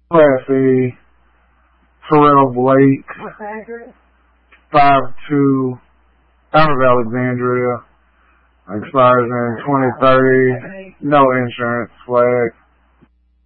Class A, Terrell Blake, What's the address? 52, out of Alexandria, expires in 2030, no insurance flag.